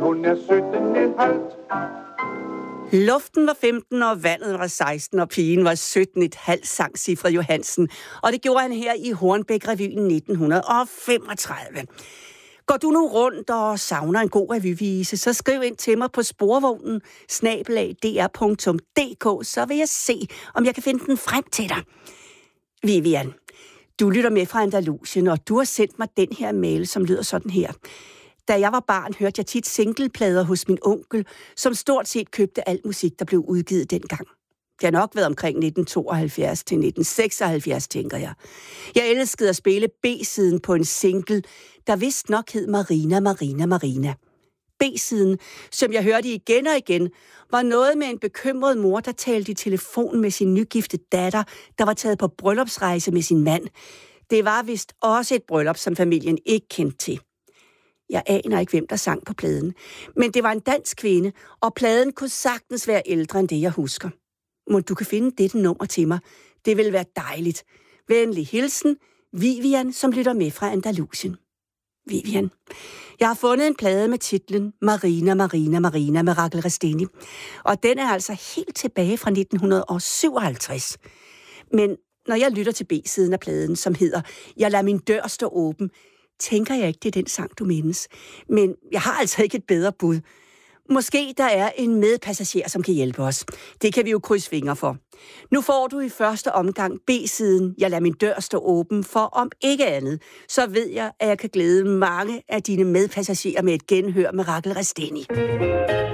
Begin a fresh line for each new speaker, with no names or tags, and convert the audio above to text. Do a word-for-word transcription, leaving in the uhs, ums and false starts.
hun er sytten et halvt.
Luften var femten, og vandet var seksten, og pigen var sytten et halvt, sang Sigfrid Johansen. Og det gjorde han her i Hornbæk-revyen nitten femogtredive. Går du nu rundt og savner en god revyvise, så skriv ind til mig på sporvognen snabel-a d r punktum d k, så vil jeg se, om jeg kan finde den frem til dig. Vivian, du lytter med fra Andalusien, og du har sendt mig den her mail, som lyder sådan her. Da jeg var barn, hørte jeg tit singleplader hos min onkel, som stort set købte al musik, der blev udgivet dengang. Det har nok været omkring nitten tooghalvfjerds til nitten seksoghalvfjerds, tænker jeg. Jeg elskede at spille B-siden på en single, der vist nok hed Marina, Marina, Marina. B-siden, som jeg hørte igen og igen, var noget med en bekymret mor, der talte i telefon med sin nygifte datter, der var taget på bryllupsrejse med sin mand. Det var vist også et bryllup, som familien ikke kendte til. Jeg aner ikke, hvem der sang på pladen, men det var en dansk kvinde, og pladen kunne sagtens være ældre end det, jeg husker. Må du kan finde dette nummer til mig. Det vil være dejligt. Venlig hilsen, Vivian, som lytter med fra Andalusien. Vivian, jeg har fundet en plade med titlen Marina, Marina, Marina med Rachel Resteni. Og den er altså helt tilbage fra nitten syvoghalvtreds. Men når jeg lytter til B-siden af pladen, som hedder Jeg lader min dør stå åben, tænker jeg ikke, det er den sang, du mindes. Men jeg har altså ikke et bedre bud. Måske der er en medpassager, som kan hjælpe os. Det kan vi jo krydse fingre for. Nu får du i første omgang B-siden Jeg lader min dør stå åben, for om ikke andet, så ved jeg, at jeg kan glæde mange af dine medpassagerer med et genhør med Rachel Resteni.